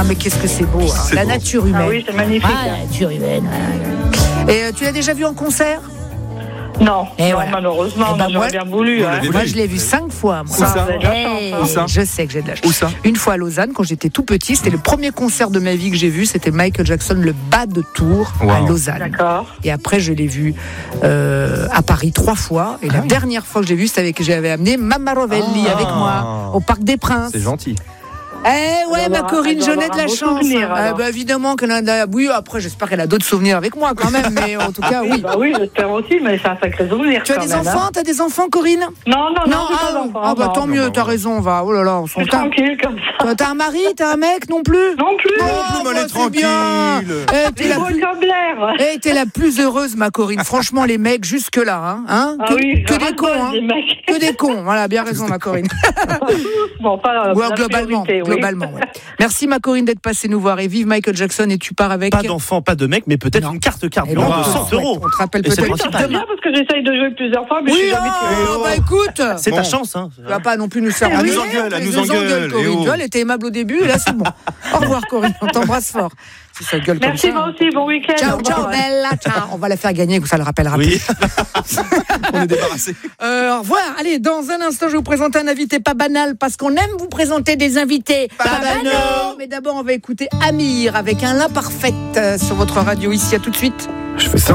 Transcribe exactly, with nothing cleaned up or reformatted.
Ah, mais qu'est-ce que c'est beau, hein. C'est La beau. nature humaine. Ah oui, c'est magnifique. Ah, la nature humaine. Et euh, tu l'as déjà vu en concert? Non, Et non voilà. malheureusement, Eh ben, j'aurais moi- bien voulu. Vous Hein. l'avez Moi, vu. je l'ai vu cinq fois. Moi. Où ça Vous avez de la chance, Hey, hein. Où ça je sais que j'ai de la chance. Où ça Une fois à Lausanne, quand j'étais tout petit, c'était le premier concert de ma vie que j'ai vu. C'était Michael Jackson, le bas de Tours à Wow. Lausanne. D'accord. Et après, je l'ai vu euh, à Paris trois fois. Et la dernière fois que j'ai vu, c'était avec j'avais amené Mamma Rovelli Ah. avec moi au Parc des Princes. C'est gentil. Eh ouais, Elle ma doit avoir- Corinne, elle doit j'en ai de avoir la un beau chance. souvenir, Ah, alors. bah, évidemment qu'elle en a. Oui, après, j'espère qu'elle a d'autres souvenirs avec moi quand même. Mais en tout cas, oui. Bah oui, j'espère aussi, mais c'est un sacré souvenir. Tu as quand des même, enfants hein. T'as des enfants, Corinne? Non, non, non, j'ai ah, pas d'enfants. ah bah non. tant mieux, non, t'as non. raison, va. Oh là là, on Je s'en suis tape. tranquille comme ça. Toi, t'as un mari, t'as un mec non plus? Non plus. Oh, plus, mais elle est bah, c'est bien. tranquille. Eh, t'es C'est la beau plus... comme l'air. eh, t'es la plus heureuse, ma Corinne. Franchement, les mecs, jusque-là, hein, hein Ah que, oui, que je des cons, raconte hein. des mecs. Que des cons. Voilà, bien raison, ma Corinne. Bon, pas Ouais, la globalement, priorité, oui. globalement. Ouais. Merci, ma Corinne, d'être passée nous voir. Et vive Michael Jackson. Et tu pars avec. Pas d'enfant, pas de mec, mais peut-être Non. une carte Et carburant donc, de on cent te- euros. On te rappelle Et c'est peut-être. le Ça principal. serait bien parce que j'essaye de jouer plusieurs fois, mais je Oui, suis jamais ah, dessus. oh. bah écoute. C'est Bon. ta chance, hein. Tu vas pas non plus nous faire Elle engueuler, nous engueule, elle mais nous engueule, Corinne. eh oh. Tu vois, elle était aimable au début, et là, c'est bon. Au revoir, Corinne. On t'embrasse fort. Si ça gueule Merci, comme ça. moi aussi, bon week-end. Ciao, Au ciao, revoir. bella, ciao. On va la faire gagner, que ça le rappellera Oui. On est débarrassé. Euh, au revoir. Allez, dans un instant, je vais vous présenter un invité pas banal parce qu'on aime vous présenter des invités pas, banaux. Mais d'abord, on va écouter Amir avec un l'imparfaite euh, sur votre radio ici. À tout de suite. Je fais ça.